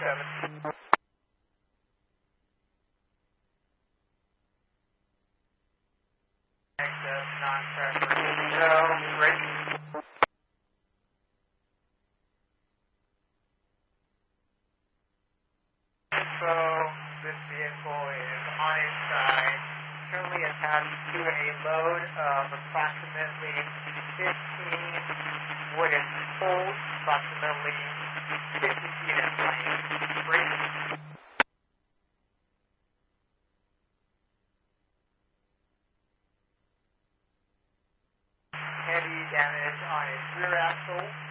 7. Access non-preference. So, great. So, this vehicle is on its side, currently attached to a load of approximately 15 wooden poles, approximately 50 feet in length. Great. Heavy damage on its rear axle.